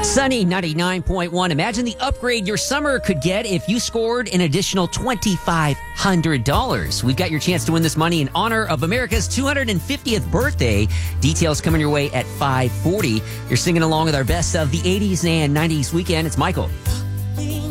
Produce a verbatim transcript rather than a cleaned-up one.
Sunny ninety-nine point one. Imagine the upgrade your summer could get if you scored an additional two thousand five hundred dollars. We've got your chance to win this money in honor of America's two hundred fiftieth birthday. Details coming your way at five forty. You're singing along with our best of the eighties and nineties weekend. It's Michael.